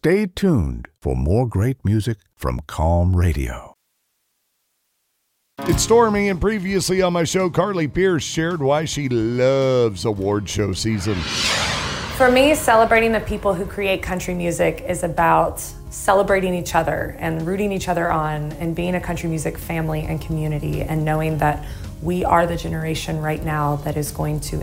Stay tuned for more great music from Calm Radio. It's Stormy, and previously on my show, Carly Pierce shared why she loves award show season. For me, celebrating the people who create country music is about celebrating each other and rooting each other on and being a country music family and community and knowing that we are the generation right now that is going to